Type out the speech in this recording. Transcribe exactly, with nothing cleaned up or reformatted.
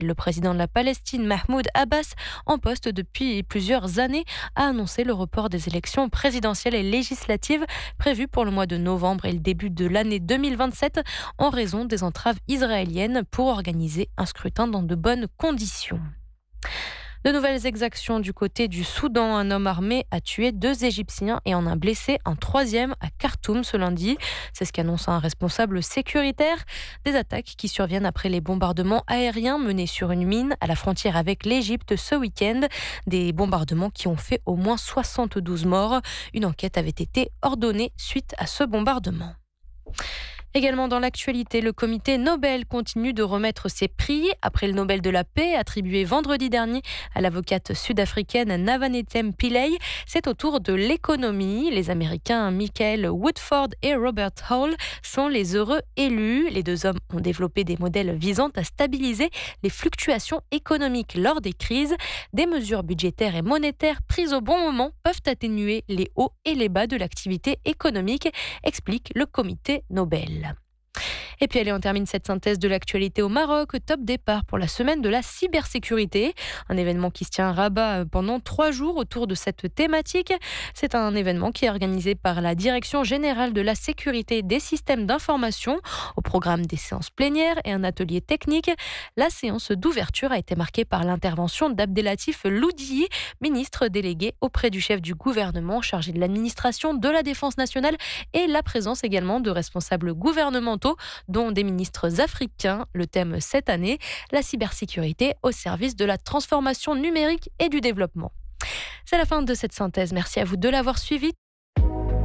Le président de la Palestine, Mahmoud Abbas, en poste depuis plusieurs années, a annoncé le report des élections présidentielles et législatives prévues pour le mois de novembre et le début de l'année deux mille vingt-sept en raison des entraves israéliennes pour organiser un scrutin dans de bonnes conditions. De nouvelles exactions du côté du Soudan. Un homme armé a tué deux Égyptiens et en a blessé un troisième à Khartoum ce lundi. C'est ce qu'annonce un responsable sécuritaire. Des attaques qui surviennent après les bombardements aériens menés sur une mine à la frontière avec l'Égypte ce week-end. Des bombardements qui ont fait au moins soixante-douze morts. Une enquête avait été ordonnée suite à ce bombardement. Également dans l'actualité, le comité Nobel continue de remettre ses prix. Après le Nobel de la paix attribué vendredi dernier à l'avocate sud-africaine Navanethem Pillay, c'est au tour de l'économie. Les Américains Michael Woodford et Robert Hall sont les heureux élus. Les deux hommes ont développé des modèles visant à stabiliser les fluctuations économiques lors des crises. Des mesures budgétaires et monétaires prises au bon moment peuvent atténuer les hauts et les bas de l'activité économique, explique le comité Nobel. Et puis allez, on termine cette synthèse de l'actualité au Maroc. Top départ pour la semaine de la cybersécurité. Un événement qui se tient à Rabat pendant trois jours autour de cette thématique. C'est un événement qui est organisé par la Direction générale de la sécurité des systèmes d'information. Au programme des séances plénières et un atelier technique. La séance d'ouverture a été marquée par l'intervention d'Abdelatif Loudii, ministre délégué auprès du chef du gouvernement chargé de l'administration de la défense nationale et la présence également de responsables gouvernementaux dont des ministres africains. Le thème cette année, la cybersécurité au service de la transformation numérique et du développement. C'est la fin de cette synthèse. Merci à vous de l'avoir suivi.